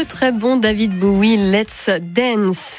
le très bon David Bowie, Let's Dance.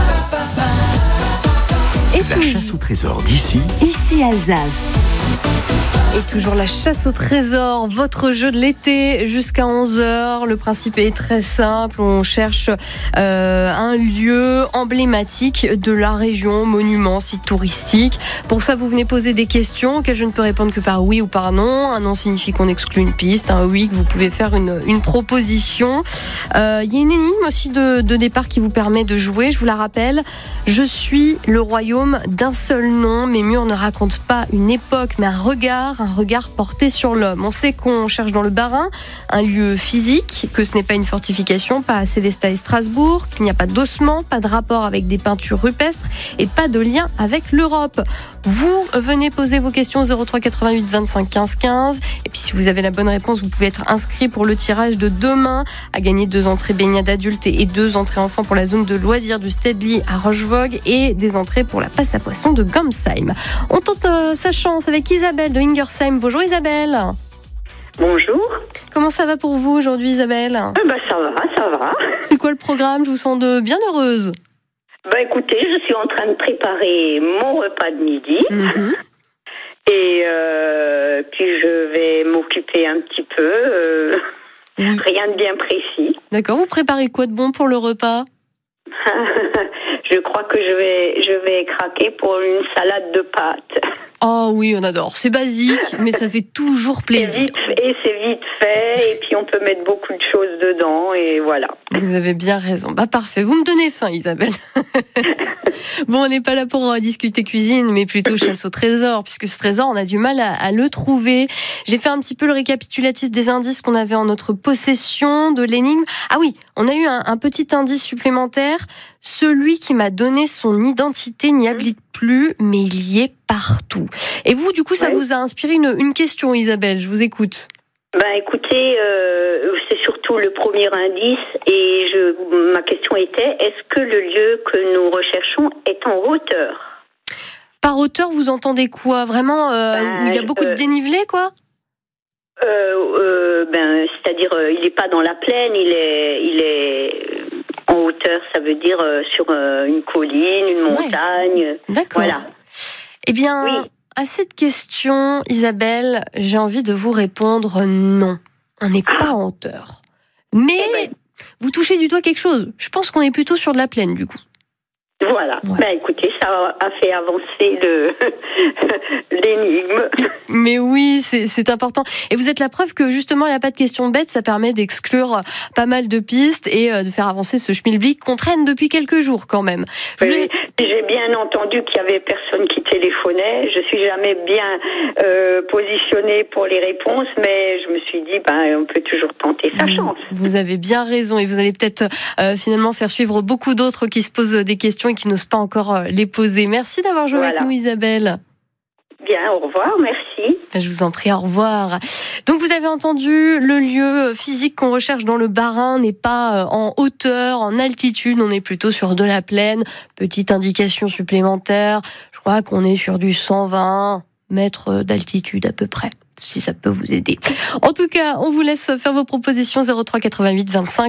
Et La chasse au trésor d'ici. Ici Alsace. Et toujours la chasse au trésor, votre jeu de l'été jusqu'à 11h. Le principe est très simple, on cherche un lieu emblématique de la région, monument, site touristique. Pour ça, vous venez poser des questions auxquelles je ne peux répondre que par oui ou par non. Un non signifie qu'on exclut une piste, un oui que vous pouvez faire une proposition. Il y a une énigme aussi de départ qui vous permet de jouer, je vous la rappelle. Je suis le royaume d'un seul nom, mes murs ne racontent pas une époque mais un regard porté sur l'homme. On sait qu'on cherche dans le Bas-Rhin un lieu physique, que ce n'est pas une fortification, pas à Célestat et Strasbourg, qu'il n'y a pas d'ossements, pas de rapport avec des peintures rupestres et pas de lien avec l'Europe. Vous venez poser vos questions au 03 88 25 15 15 et puis si vous avez la bonne réponse, vous pouvez être inscrit pour le tirage de demain à gagner 2 entrées baignade adultes et 2 entrées enfants pour la zone de loisirs du Stedely à Rochevogue et des entrées pour la passe à poissons de Gomsheim. On tente sa chance avec Isabelle de Ingersheim. Bonjour Isabelle. Bonjour. Comment ça va pour vous aujourd'hui Isabelle ? Ça va. C'est quoi le programme ? Je vous sens bien heureuse. Écoutez, je suis en train de préparer mon repas de midi. Et puis je vais m'occuper un petit peu. Rien de bien précis. D'accord, vous préparez quoi de bon pour le repas ? Je crois que je vais craquer pour une salade de pâtes. Oh oui, on adore. C'est basique, mais ça fait toujours plaisir. C'est vite fait, et puis on peut mettre beaucoup de choses dedans, et voilà. Vous avez bien raison. Parfait. Vous me donnez faim, Isabelle. Bon, on n'est pas là pour discuter cuisine, mais plutôt chasse au trésor, puisque ce trésor, on a du mal à le trouver. J'ai fait un petit peu le récapitulatif des indices qu'on avait en notre possession, de l'énigme. Ah oui, on a eu un petit indice supplémentaire. Celui qui m'a donné son identité n'y habite plus, mais il y est partout. Et vous, du coup, ça vous a inspiré une question, Isabelle. Je vous écoute. Écoutez, c'est surtout le premier indice, et ma question était, est-ce que le lieu que nous recherchons est en hauteur ? Par hauteur, vous entendez quoi ? Vraiment, où il y a beaucoup de dénivelé, quoi ? C'est-à-dire, il n'est pas dans la plaine, il est en hauteur, ça veut dire sur une colline, une montagne. D'accord. Voilà. Eh bien, à cette question, Isabelle, j'ai envie de vous répondre non. On n'est pas en hauteur. Mais vous touchez du doigt quelque chose. Je pense qu'on est plutôt sur de la plaine, du coup. Voilà. Écoutez, ça a fait avancer l'énigme. Mais oui, c'est important. Et vous êtes la preuve que justement, il n'y a pas de question bête. Ça permet d'exclure pas mal de pistes et de faire avancer ce schmilblick qu'on traîne depuis quelques jours quand même. J'ai bien entendu qu'il y avait personne qui téléphonait. Je suis jamais bien positionnée pour les réponses, mais je me suis dit, on peut toujours tenter sa chance. Vous avez bien raison, et vous allez peut-être finalement faire suivre beaucoup d'autres qui se posent des questions et qui n'osent pas encore les poser. Merci d'avoir joué avec nous, Isabelle. Bien, au revoir, merci. Je vous en prie, au revoir. Donc vous avez entendu, le lieu physique qu'on recherche dans le Bas-Rhin n'est pas en hauteur, en altitude, on est plutôt sur de la plaine. Petite indication supplémentaire, je crois qu'on est sur du 120 mètres d'altitude à peu près, si ça peut vous aider. En tout cas, on vous laisse faire vos propositions 03 88 25